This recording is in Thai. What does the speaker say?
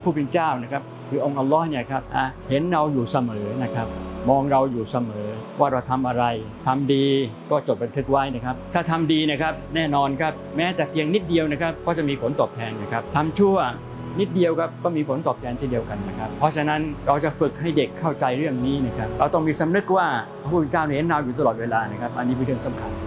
ผู้เป็นเจ้านะครับคือองค์อัลลอฮ์เนี่ยครับเห็นเราอยู่เสมอนะครับมองเราอยู่เสมอว่าเราทำอะไรทำดีก็จดบันทึกไว้นะครับถ้าทำดีนะครับแน่นอนครับแม้แต่เพียงนิดเดียวนะครับก็จะมีผลตอบแทนนะครับทำชั่วนิดเดียวครับก็มีผลตอบแทนเช่นเดียวกันนะครับเพราะฉะนั้นเราจะฝึกให้เด็กเข้าใจเรื่องนี้นะครับเราต้องมีสำนึกว่าพระผู้เป็นเจ้าเห็นเราอยู่ตลอดเวลานะครับอันนี้เป็นเรื่องสำคัญ